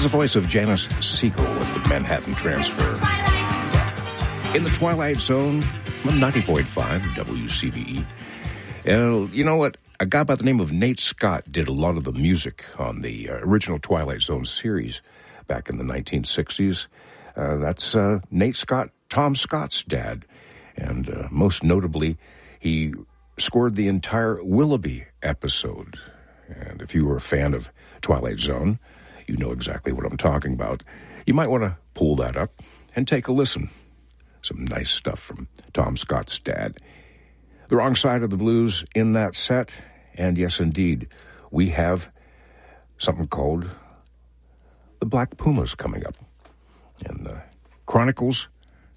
the voice of Janice Siegel with the Manhattan Transfer. In the Twilight Zone on 90.5 WCBE. And you know what? A guy by the name of Nate Scott did a lot of the music on the original Twilight Zone series back in the 1960s. That's Nate Scott, Tom Scott's dad. And most notably, he scored the entire Willoughby episode. And if you were a fan of Twilight Zone, you know exactly what I'm talking about. You might want to pull that up and take a listen. Some nice stuff from Tom Scott's dad. The Wrong Side of the Blues in that set. And yes, indeed, we have something called the Black Pumas coming up. And Chronicles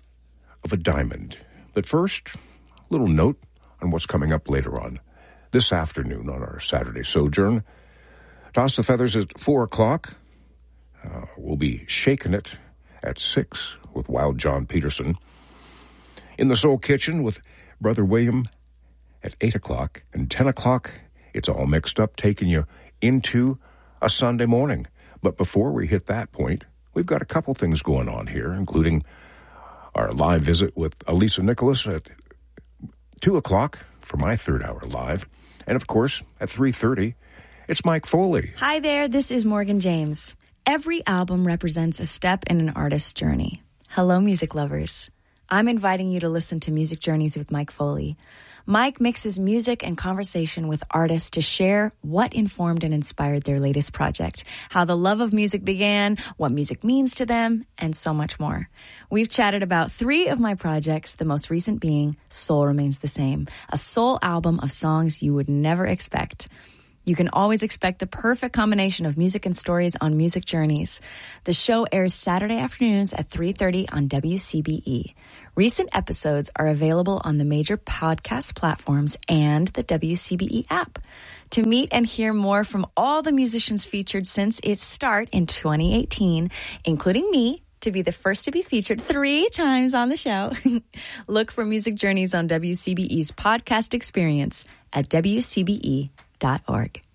of a Diamond. But first, a little note on what's coming up later on this afternoon on our Saturday Sojourn. Toss the Feathers at 4 o'clock. We'll be shaking it at 6 with Wild John Peterson. In the Soul Kitchen with Brother William at 8 o'clock. And 10 o'clock, it's all mixed up, taking you into a Sunday morning. But before we hit that point, we've got a couple things going on here, including our live visit with Elisa Nicholas at 2 o'clock for my third hour live. And, of course, at 3:30, it's Mike Foley. Hi there, this is Morgan James. Every album represents a step in an artist's journey. Hello, music lovers. I'm inviting you to listen to Music Journeys with Mike Foley. Mike mixes music and conversation with artists to share what informed and inspired their latest project, how the love of music began, what music means to them, and so much more. We've chatted about 3 of my projects, the most recent being Soul Remains the Same, a soul album of songs you would never expect. You can always expect the perfect combination of music and stories on Music Journeys. The show airs Saturday afternoons at 3:30 on WCBE. Recent episodes are available on the major podcast platforms and the WCBE app. To meet and hear more from all the musicians featured since its start in 2018, including me, to be the first to be featured 3 times on the show, look for Music Journeys on WCBE's podcast experience at WCBE.org.